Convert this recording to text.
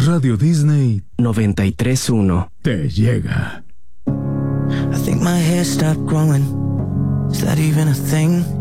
Radio Disney 93.1 te llega. I think my hair stopped growing. Is that even a thing?